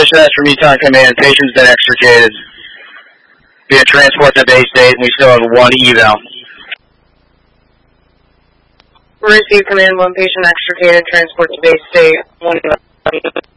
dispatch from Yukon Command. Patient's been extricated. Being transported to Bay State, and we still have one eval. Receive Command, one patient extricated, transport to Bay State, one eval.